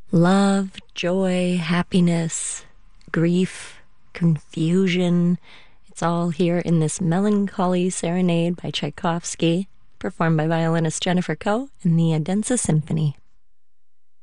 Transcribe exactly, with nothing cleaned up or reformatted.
Love, joy, happiness, grief, confusion. It's all here in this melancholy serenade by Tchaikovsky, performed by violinist Jennifer Koh in the Odense Symphony.